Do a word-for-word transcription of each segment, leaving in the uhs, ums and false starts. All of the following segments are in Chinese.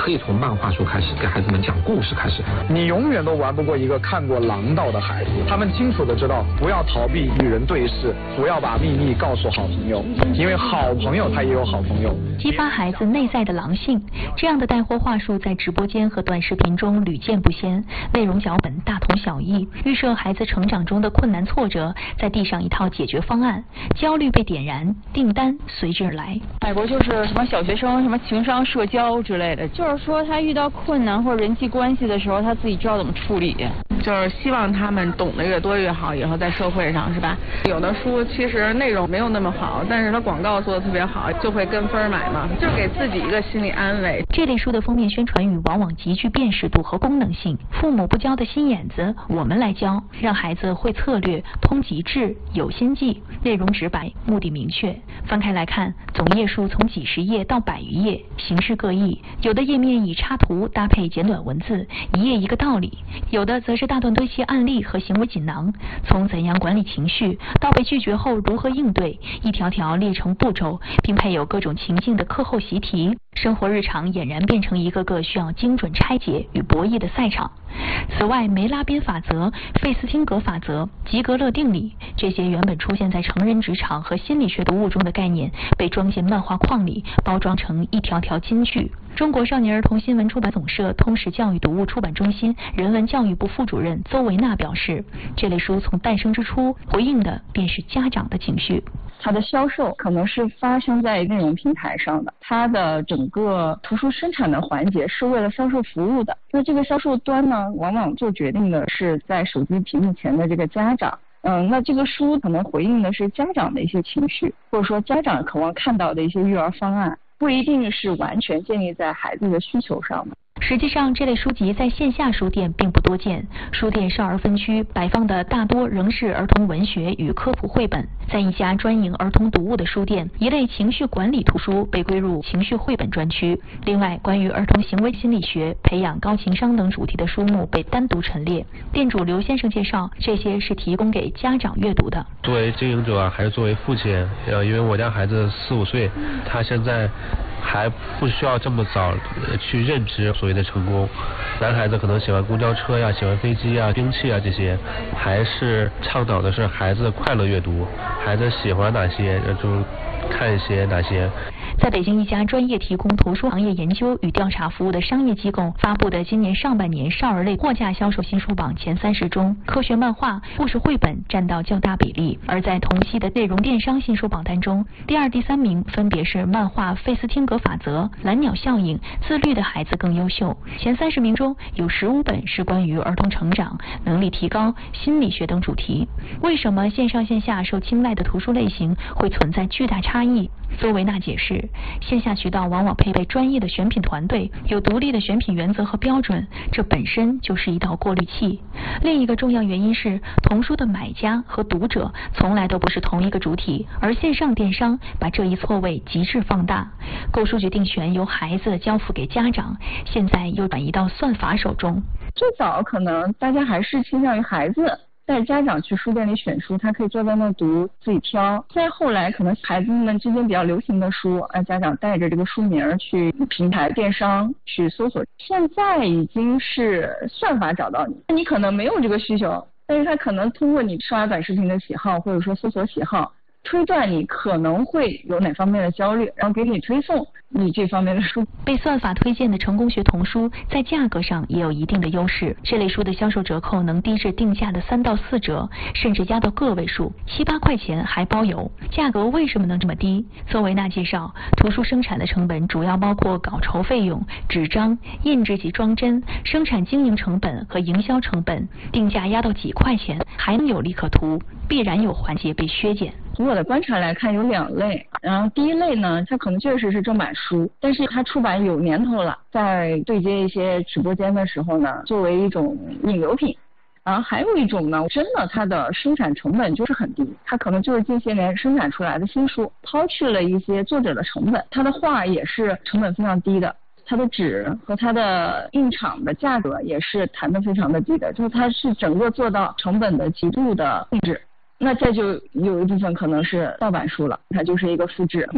可以从漫画书开始，给孩子们讲故事开始。 你永远都玩不过一个看过狼道的孩子，他们清楚的知道不要逃避与人对视，不要把秘密告诉好朋友，因为好朋友他也有好朋友。 激发孩子内在的狼性，这样的带货话术在直播间和短视频中屡见不鲜，内容脚本大同小异，预设孩子成长中的困难挫折，再递上一套解决方案，焦虑被点燃，订单随之而来。 美国就是什么小学生什么情商社交之类的，就是说他遇到困难或者人际关系的时候，他自己知道怎么处理， 就是希望他们懂得越多越好，以后在社会上是吧？有的书其实内容没有那么好，但是它广告做的特别好，就会跟风买嘛，就是给自己一个心理安慰。 这类书的封面宣传语往往极具辨识度和功能性，父母不教的心眼子，我们来教，让孩子会策略，通极致，有心计，内容直白，目的明确。翻开来看，总页数从几十页到百余页，形式各异，有的页面以插图搭配简短文字，一页一个道理，有的则是大段堆砌案例和行为锦囊，从怎样管理情绪到被拒绝后如何应对，一条条列成步骤，并配有各种情境的课后习题，生活日常俨然变成一个个需要精准拆解与博弈的赛场。此外，梅拉宾法则、费斯汀格法则、吉格勒定理，这些原本出现在成人职场和心理学读物中的概念，被装进漫画框里，包装成一条条金句。中国少年儿童新闻出版总社通识教育读物出版中心人文教育部副主任邹维娜表示，这类书从诞生之初回应的便是家长的情绪。 它的销售可能是发生在内容平台上的，它的整个图书生产的环节是为了销售服务的。那这个销售端呢，往往就决定的是在手机屏幕前的这个家长。嗯，那这个书可能回应的是家长的一些情绪，或者说家长渴望看到的一些育儿方案，不一定是完全建立在孩子的需求上的。 实际上，这类书籍在线下书店并不多见，书店少儿分区摆放的大多仍是儿童文学与科普绘本。在一家专营儿童读物的书店，一类情绪管理图书被归入情绪绘本专区。另外，关于儿童行为心理学、培养高情商等主题的书目被单独陈列。店主刘先生介绍，这些是提供给家长阅读的。 作为经营者啊，还是作为父亲，呃，因为我家孩子四五岁，他现在还不需要这么早去认知所谓的成功。男孩子可能喜欢公交车呀，喜欢飞机啊、兵器啊这些，还是倡导的是孩子快乐阅读，孩子喜欢哪些就看一些哪些。 在北京一家专业提供图书行业研究与调查服务的商业机构发布的今年上半年少儿类货架销售新书榜前三十中，科学漫画、故事绘本占到较大比例。而在同期的内容电商新书榜单中，第二、第三名分别是漫画《费斯汀格法则》、《蓝鸟效应》、《自律的孩子更优秀》。前三十名中有十五本是关于儿童成长、能力提高、心理学等主题。为什么线上线下受青睐的图书类型会存在巨大差异？邹维娜解释，线下渠道往往配备专业的选品团队，有独立的选品原则和标准，这本身就是一道过滤器。另一个重要原因是，童书的买家和读者从来都不是同一个主体，而线上电商把这一错位极致放大。购书决定权由孩子交付给家长，现在又转移到算法手中。 最早可能大家还是倾向于孩子带家长去书店里选书，他可以坐在那读，自己挑。再后来可能孩子们之间比较流行的书，让家长带着这个书名去平台电商去搜索。现在已经是算法找到你，你可能没有这个需求，但是他可能通过你刷短视频的喜好，或者说搜索喜好，推断你可能会有哪方面的焦虑，然后给你推送你这方面的书。 被算法推荐的成功学童书在价格上也有一定的优势，这类书的销售折扣能低至定价的三到四折，甚至压到个位数，七八块钱还包邮。价格为什么能这么低？邹维娜介绍，图书生产的成本主要包括稿酬费用、纸张、印制及装帧、生产经营成本和营销成本，定价压到几块钱还能有利可图，必然有环节被削减。 从我的观察来看，有两类。然后第一类呢，它可能确实是正版书，但是它出版有年头了，在对接一些直播间的时候呢，作为一种引流品。然后还有一种呢，真的它的生产成本就是很低，它可能就是近些年生产出来的新书，抛去了一些作者的成本，它的画也是成本非常低的。它的纸和它的印厂的价格也是谈得非常的低的，就是它是整个做到成本的极度的控制。那这就有一部分可能是盗版书了，它就是一个复制成本。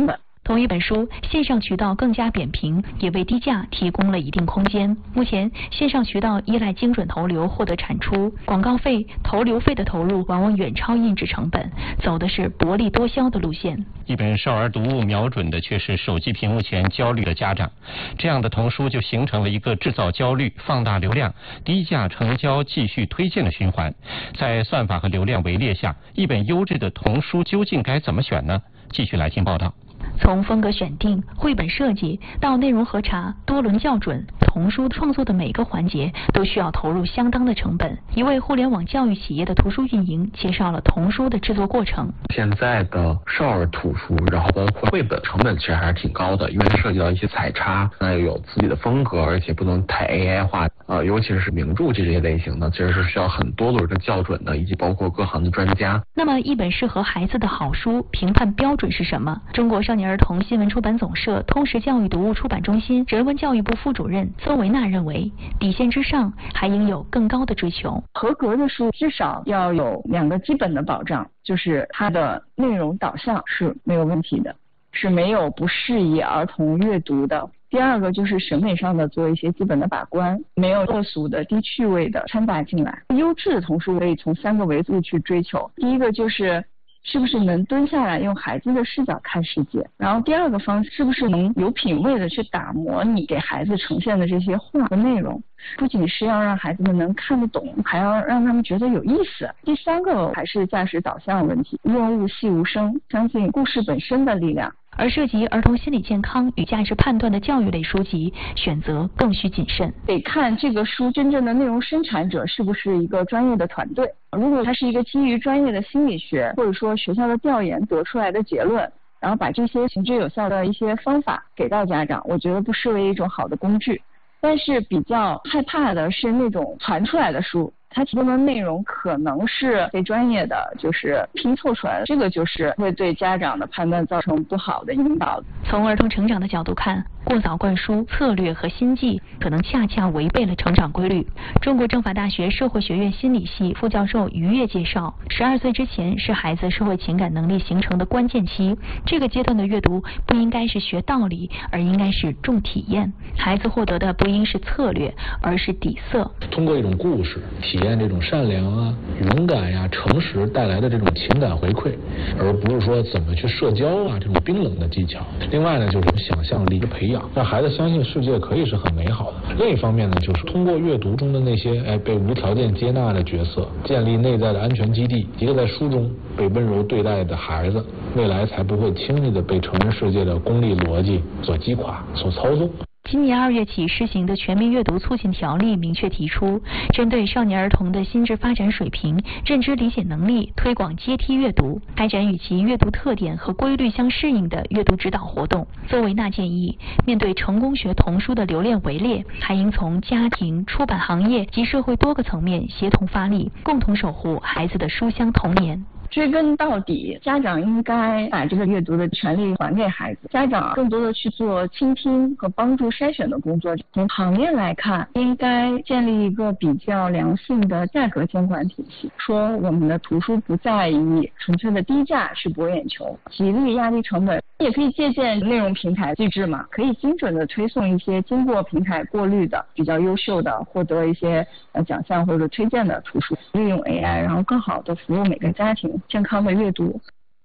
同一本书，线上渠道更加扁平，也为低价提供了一定空间。目前，线上渠道依赖精准投流获得产出，广告费、投流费的投入往往远超印制成本，走的是薄利多销的路线。 一本少儿读物瞄准的却是手机屏幕前焦虑的家长，这样的童书就形成了一个制造焦虑、放大流量、低价成交、继续推荐的循环。在算法和流量围猎下，一本优质的童书究竟该怎么选呢？继续来听报道。 从风格选定、绘本设计到内容核查、多轮校准，童书创作的每个环节都需要投入相当的成本。一位互联网教育企业的图书运营介绍了童书的制作过程。 现在的少儿图书，然后包括绘本，成本其实还是挺高的，因为它涉及到一些彩插，那有自己的风格，而且不能太 A I 化。呃，尤其是名著这些类型的，其实是需要很多轮的校准的，以及包括各行的专家。 那么，一本适合孩子的好书评判标准是什么？中国少年儿童新闻出版总社通识教育读物出版中心人文教育部副主任邹维娜认为，底线之上还应有更高的追求。 合格的书至少要有两个基本的保障，就是它的内容导向是没有问题的，是没有不适宜儿童阅读的。第二个就是审美上的做一些基本的把关，没有恶俗的、低趣味的掺杂进来。优质的童书可以从三个维度去追求，第一个就是是不是能蹲下来用孩子的视角看世界，然后第二个方式是不是能有品位的去打磨你给孩子呈现的这些话和内容，不仅是要让孩子们能看得懂，还要让他们觉得有意思。第三个还是价值导向问题，润物细无声，相信故事本身的力量。 而涉及儿童心理健康与价值判断的教育类书籍，选择更需谨慎。 得看这个书真正的内容生产者是不是一个专业的团队。如果它是一个基于专业的心理学或者说学校的调研得出来的结论，然后把这些行之有效的一些方法给到家长，我觉得不失为一种好的工具。但是比较害怕的是那种传出来的书，它提供的内容可能是非专业的，就是拼凑出来的，这个就是会对家长的判断造成不好的引导。 从儿童成长的角度看，过早灌输策略和心计，可能恰恰违背了成长规律。中国政法大学社会学院心理系副教授于越介绍，十二岁之前是孩子社会情感能力形成的关键期，这个阶段的阅读不应该是学道理，而应该是重体验。孩子获得的不应是策略，而是底色。 通过一种故事体验这种善良啊、勇敢呀、诚实带来的这种情感回馈，而不是说怎么去社交啊这种冰冷的技巧。另外呢，就是想象力的培养，让孩子相信世界可以是很美好的。另一方面呢，就是通过阅读中的那些哎被无条件接纳的角色，建立内在的安全基地。一个在书中被温柔对待的孩子，未来才不会轻易的被成人世界的功利逻辑所击垮、所操纵。 今年二月起施行的全民阅读促进条例明确提出，针对少年儿童的心智发展水平、认知理解能力，推广阶梯阅读，开展与其阅读特点和规律相适应的阅读指导活动。邹维娜建议，面对成功学童书的流量围猎，还应从家庭、出版行业及社会多个层面协同发力，共同守护孩子的书香童年。 追根到底，家长应该把这个阅读的权利还给孩子，家长更多的去做倾听和帮助筛选的工作。从行业来看，应该建立一个比较良性的价格监管体系，说我们的图书不在以纯粹的低价去博眼球，极力压低成本。也可以借鉴内容平台机制嘛，可以精准的推送一些经过平台过滤的比较优秀的获得一些呃奖项或者推荐的图书，利用 A I 然后更好的服务每个家庭健康的阅读。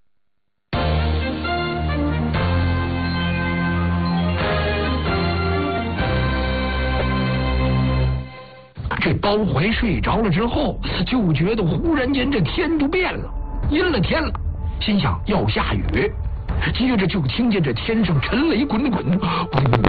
这包怀睡着了之后，就觉得忽然间这天都变了，阴了天了，心想要下雨，接着就听见这天上沉雷滚滚，咔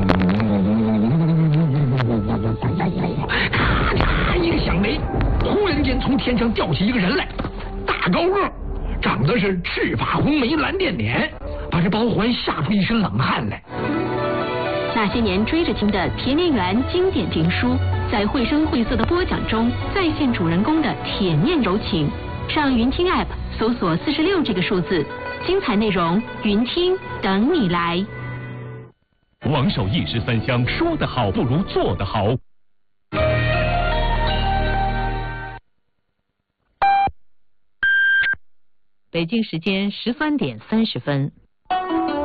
嚓一个响雷，忽然间从天上掉起一个人来，大高个，长得是赤发红眉蓝电脸，把这包怀吓出一身冷汗来。 那些年追着听的田连元经典评书，在绘声绘色的播讲中再现主人公的铁面柔情。上云听 App 搜索四十六这个数字，精彩内容云听等你来。 王守义是分享，说得好不如做得好。 北京时间十三点三十分。